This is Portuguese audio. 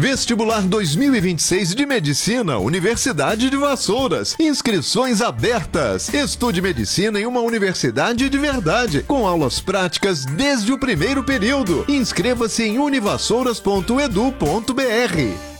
Vestibular 2026 de Medicina, Universidade de Vassouras. Inscrições abertas. Estude medicina em uma universidade de verdade, com aulas práticas desde o primeiro período. Inscreva-se em univassouras.edu.br.